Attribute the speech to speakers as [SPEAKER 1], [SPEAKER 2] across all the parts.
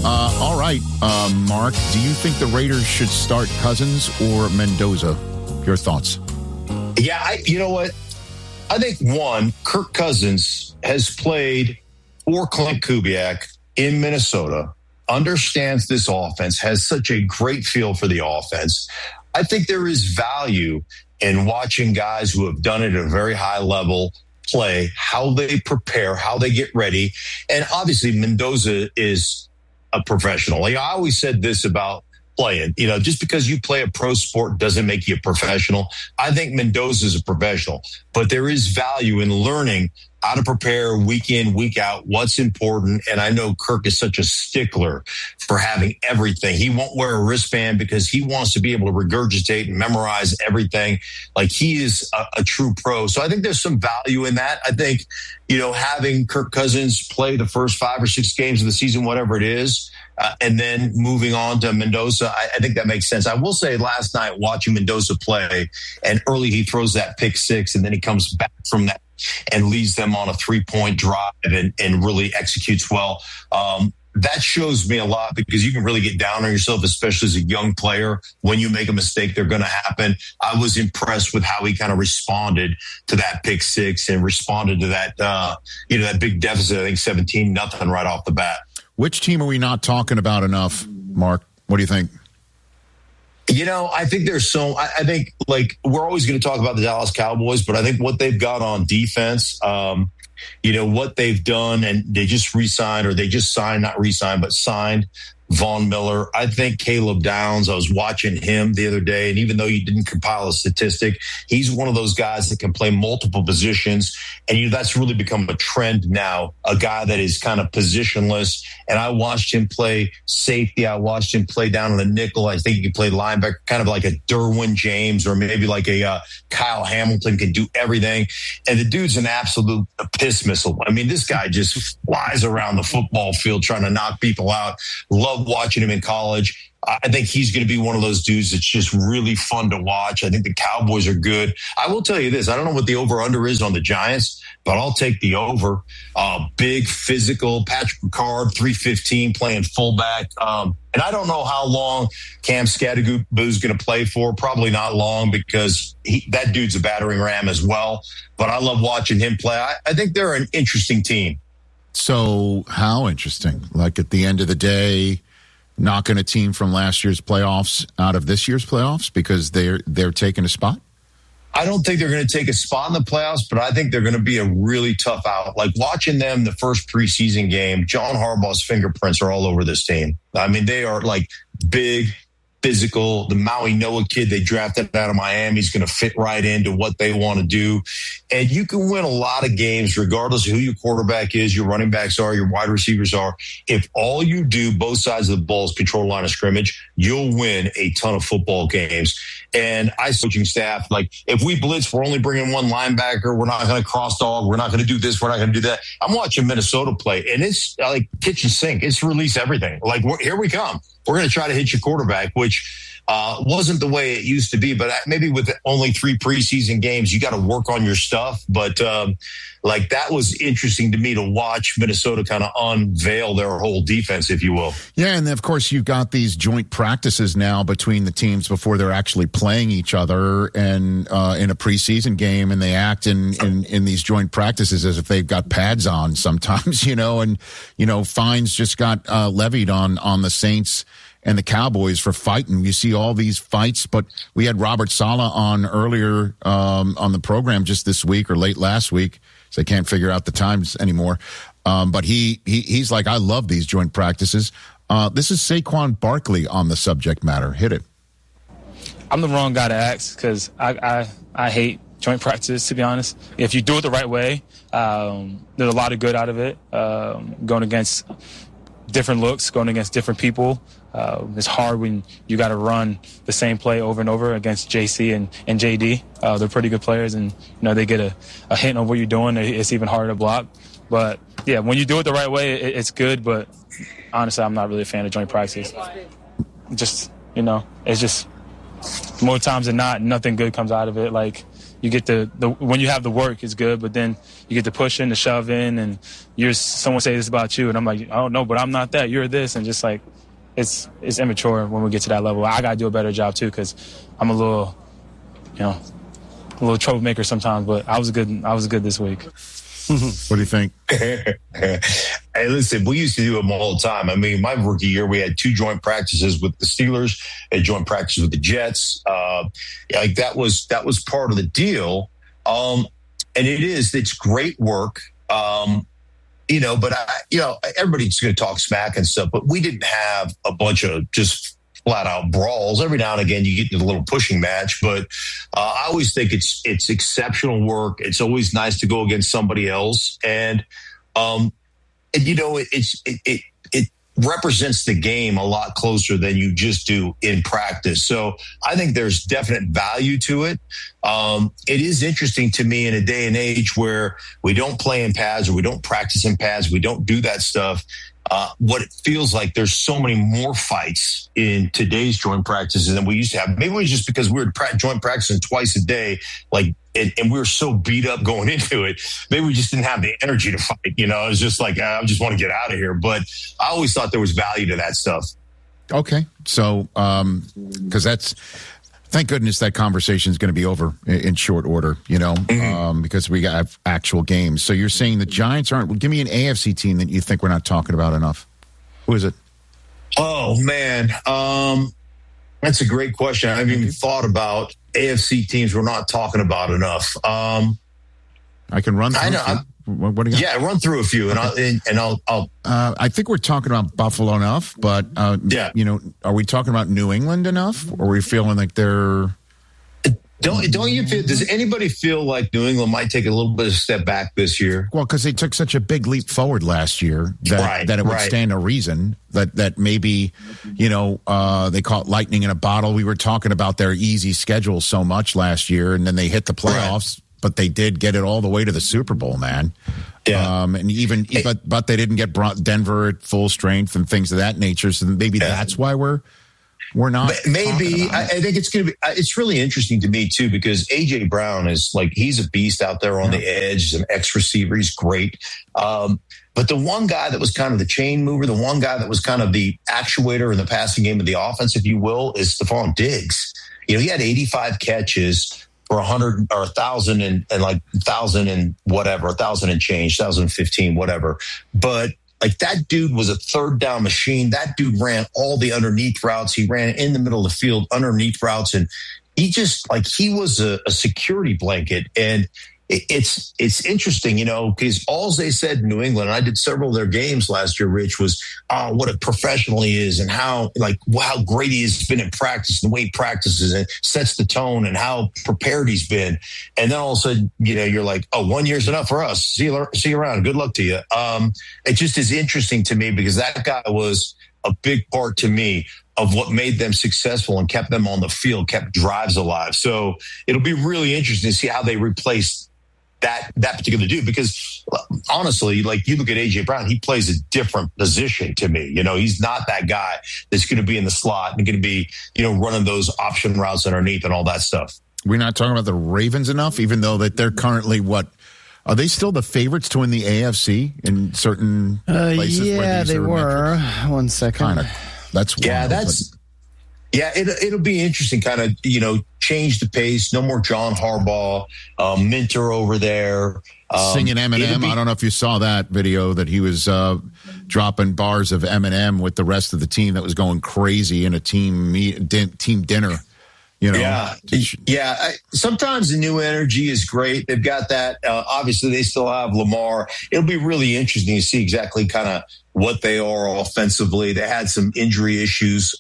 [SPEAKER 1] All right, Mark, do you think the Raiders should start Cousins or Mendoza? Your thoughts?
[SPEAKER 2] Yeah, you know what? I think, one, Kirk Cousins has played for Clint Kubiak in Minnesota, understands this offense, has such a great feel for the offense. I think there is value in watching guys who have done it at a very high level play, how they prepare, how they get ready. And obviously, Mendoza is a professional. Like, I always said this about playing, just because you play a pro sport doesn't make you a professional. I think Mendoza is a professional, but there is value in learning how to prepare week in, week out, what's important. And I know Kirk is such a stickler for having everything. He won't wear a wristband because he wants to be able to regurgitate and memorize everything. Like, he is a true pro. So I think there's some value in that. I think, having Kirk Cousins play the first 5 or 6 games of the season, whatever it is, and then moving on to Mendoza, I think that makes sense. I will say last night watching Mendoza play, and early he throws that pick 6, and then he comes back from that and leads them on a 3-point drive and really executes well. That shows me a lot, because you can really get down on yourself, especially as a young player. When you make a mistake, they're going to happen. I was impressed with how he kind of responded to that pick 6 and responded to that, that big deficit, I think 17-0 right off the bat.
[SPEAKER 1] Which team are we not talking about enough, Mark? What do you think?
[SPEAKER 2] I think I think, we're always going to talk about the Dallas Cowboys, but I think what they've got on defense, what they've done, and they just signed Von Miller. I think Caleb Downs, I was watching him the other day, and even though you didn't compile a statistic, he's one of those guys that can play multiple positions. And that's really become a trend now, a guy that is kind of positionless. And I watched him play safety. I watched him play down in the nickel. I think he could play linebacker, kind of like a Derwin James, or maybe like a Kyle Hamilton, can do everything. And the dude's an absolute piss missile. I mean, this guy just flies around the football field trying to knock people out. Love watching him in college. I think he's going to be one of those dudes that's just really fun to watch. I think the Cowboys are good. I will tell you this. I don't know what the over-under is on the Giants, but I'll take the over. Big, physical, Patrick Ricard, 315, playing fullback. And I don't know how long Cam Scattergood's going to play for. Probably not long, because that dude's a battering ram as well. But I love watching him play. I think they're an interesting team.
[SPEAKER 1] So how interesting? Like, at the end of the day, knocking a team from last year's playoffs out of this year's playoffs because they're taking a spot?
[SPEAKER 2] I don't think they're going to take a spot in the playoffs, but I think they're going to be a really tough out. Like, watching them the first preseason game, John Harbaugh's fingerprints are all over this team. I mean, they are like big, physical. The Maui Noah kid they drafted out of Miami is going to fit right into what they want to do. And you can win a lot of games regardless of who your quarterback is, your running backs are, your wide receivers are. If all you do, both sides of the ball, is control line of scrimmage, you'll win a ton of football games. And coaching staff, like, if we blitz, we're only bringing one linebacker. We're not going to cross dog. We're not going to do this. We're not going to do that. I'm watching Minnesota play, and it's like kitchen sink. It's release everything. Like, here we come. We're going to try to hit your quarterback, which wasn't the way it used to be. But maybe with only 3 preseason games, you got to work on your stuff. But that was interesting to me to watch Minnesota kind of unveil their whole defense, if you will.
[SPEAKER 1] Yeah, and of course you've got these joint practices now between the teams before they're actually playing each other, and in a preseason game, and they act in these joint practices as if they've got pads on sometimes, and fines just got levied on the Saints and the Cowboys for fighting. You see all these fights, but we had Robert Saleh on earlier on the program just this week or late last week, so I can't figure out the times anymore. But he's like, I love these joint practices. This is Saquon Barkley on the subject matter. Hit it.
[SPEAKER 3] I'm the wrong guy to ask, because I hate joint practices, to be honest. If you do it the right way, there's a lot of good out of it. Going against different looks, going against different people. It's hard when you got to run the same play over and over against JC and JD. They're pretty good players, and they get a hint of what you're doing. It's even harder to block. But yeah, when you do it the right way, it's good. But honestly, I'm not really a fan of joint practice. It's just more times than not, nothing good comes out of it. Like, you get the when you have the work, it's good, but then you get the pushing, the shoving, and someone say this about you, and I'm like, oh no, but I'm not that. You're this, and just like it's immature when we get to that level. I gotta do a better job too, because I'm a little troublemaker sometimes. But I was good this week.
[SPEAKER 1] What do you think?
[SPEAKER 2] Hey, listen, we used to do them all the time. I mean, my rookie year, we had 2 joint practices with the Steelers, a joint practice with the Jets. Like that was part of the deal. And it's great work. But everybody's going to talk smack and stuff, but we didn't have a bunch of just flat out brawls. Every now and again, you get into a little pushing match, but I always think it's exceptional work. It's always nice to go against somebody else. And it represents the game a lot closer than you just do in practice. So I think there's definite value to it. It is interesting to me in a day and age where we don't play in pads or we don't practice in pads. We don't do that stuff. What it feels like there's so many more fights in today's joint practices than we used to have. Maybe it was just because we were joint practicing twice a day, and we were so beat up going into it. Maybe we just didn't have the energy to fight. It was just like, I just want to get out of here. But I always thought there was value to that stuff.
[SPEAKER 1] Okay. So, because thank goodness that conversation is going to be over in short order, because we have actual games. So you're saying the Giants aren't. Well, give me an AFC team that you think we're not talking about enough. Who is it?
[SPEAKER 2] Oh, man. That's a great question. I haven't even thought about AFC teams we're not talking about enough.
[SPEAKER 1] I can run through. What do you got?
[SPEAKER 2] Yeah, run through a few, I'll.
[SPEAKER 1] I think we're talking about Buffalo enough, but are we talking about New England enough? Or are we feeling like they're?
[SPEAKER 2] Don't you feel? Does anybody feel like New England might take a little bit of a step back this year?
[SPEAKER 1] Well, because they took such a big leap forward last year that it would stand a reason that maybe they caught lightning in a bottle. We were talking about their easy schedule so much last year, and then they hit the playoffs. Right. But they did get it all the way to the Super Bowl, man.
[SPEAKER 2] Yeah.
[SPEAKER 1] But they didn't get Denver at full strength and things of that nature. So maybe that's why we're not.
[SPEAKER 2] Maybe I think it's going to be. It's really interesting to me too because AJ Brown is he's a beast out there on the edge. He's an ex receiver. He's great. But the one guy that was kind of the chain mover, the one guy that was kind of the actuator in the passing game of the offense, if you will, is Stephon Diggs. He had 85 catches. Or 100 or 1,000 and 1,000 and whatever, 1,000 and change, 1,015, whatever. But that dude was a third down machine. That dude ran all the underneath routes. He ran in the middle of the field, underneath routes. And he just he was a security blanket. And it's interesting, because all they said in New England, and I did several of their games last year, Rich, was what a professional he is and how great he has been in practice, the way he practices and sets the tone and how prepared he's been. And then all of a sudden, you're like, oh, 1 year's enough for us. See you around. Good luck to you. It just is interesting to me because that guy was a big part to me of what made them successful and kept them on the field, kept drives alive. So it'll be really interesting to see how they replace that particular dude, because honestly, you look at AJ Brown, he plays a different position to me. He's not that guy that's going to be in the slot and going to be, running those option routes underneath and all that stuff.
[SPEAKER 1] We're not talking about the Ravens enough, even though that they're currently are they still the favorites to win the AFC in certain places?
[SPEAKER 4] Yeah, they were. 1 second.
[SPEAKER 1] That's wild,
[SPEAKER 2] Yeah, it'll be interesting, kind of, change the pace. No more John Harbaugh, Minter over there.
[SPEAKER 1] Singing Eminem. I don't know if you saw that video that he was dropping bars of Eminem with the rest of the team that was going crazy in a team dinner.
[SPEAKER 2] Yeah. Sometimes the new energy is great. They've got that. Obviously, they still have Lamar. It'll be really interesting to see exactly kind of what they are offensively. They had some injury issues,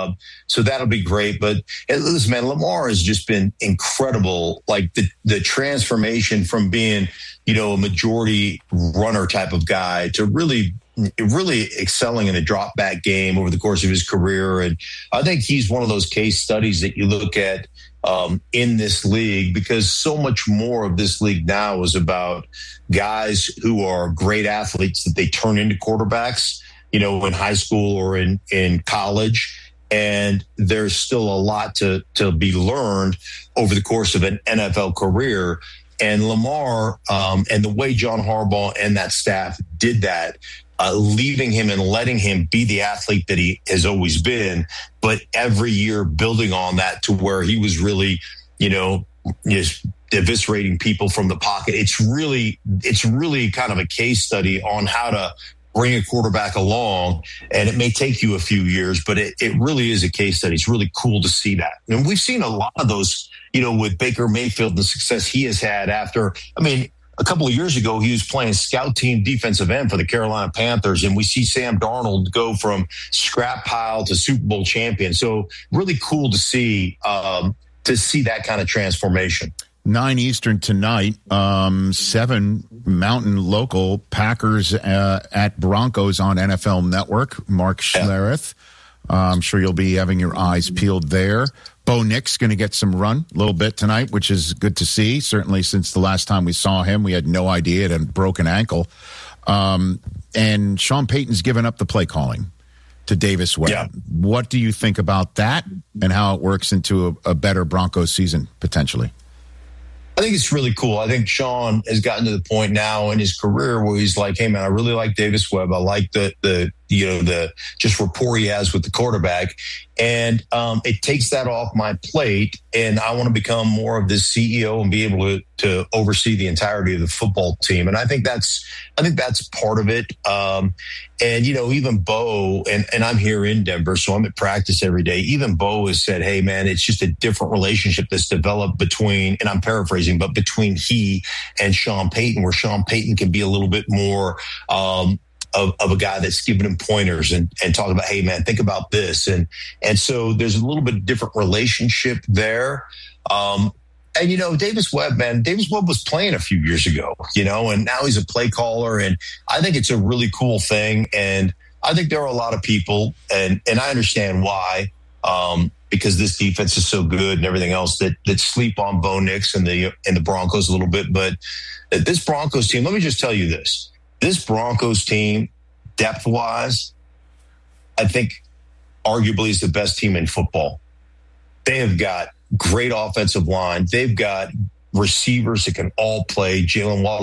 [SPEAKER 2] so that'll be great. But listen, man, Lamar has just been incredible. The transformation from being, a majority runner type of guy to really excelling in a drop back game over the course of his career. And I think he's one of those case studies that you look at in this league, because so much more of this league now is about guys who are great athletes that they turn into quarterbacks, in high school or in college. And there's still a lot to be learned over the course of an NFL career. And Lamar, and the way John Harbaugh and that staff did that, leaving him and letting him be the athlete that he has always been, but every year building on that to where he was really, just eviscerating people from the pocket. It's really kind of a case study on how to bring a quarterback along, and it may take you a few years, but it really is a case study. It's really cool to see that. And we've seen a lot of those, with Baker Mayfield and the success he has had after, a couple of years ago, he was playing scout team defensive end for the Carolina Panthers, and we see Sam Darnold go from scrap pile to Super Bowl champion. So really cool to see that kind of transformation.
[SPEAKER 1] 9 Eastern tonight, 7 Mountain local, Packers at Broncos on NFL Network. Mark Schlereth. I'm sure you'll be having your eyes peeled there. Bo Nix going to get some run a little bit tonight, which is good to see. Certainly since the last time we saw him, we had no idea he had a broken ankle. And Sean Payton's given up the play calling to Davis Webb. Yeah. What do you think about that and how it works into a better Broncos season potentially?
[SPEAKER 2] I think it's really cool. I think Sean has gotten to the point now in his career where he's like, hey man, I really like Davis Webb. I like the just rapport he has with the quarterback. And it takes that off my plate, and I want to become more of the CEO and be able to oversee the entirety of the football team. And I think that's part of it. And even Bo, and I'm here in Denver, so I'm at practice every day. Even Bo has said, hey man, it's just a different relationship that's developed between, and I'm paraphrasing, but between he and Sean Payton, where Sean Payton can be a little bit more of a guy that's giving him pointers and talking about, hey man, think about this. And so there's a little bit different relationship there. And Davis Webb was playing a few years ago, and now he's a play caller. And I think it's a really cool thing. And I think there are a lot of people, and I understand why, because this defense is so good and everything else, that sleep on Bo Nix and the Broncos a little bit. But this Broncos team, let me just tell you this. This Broncos team, depth-wise, I think arguably is the best team in football. They have got great offensive line. They've got receivers that can all play. Jalen Waddle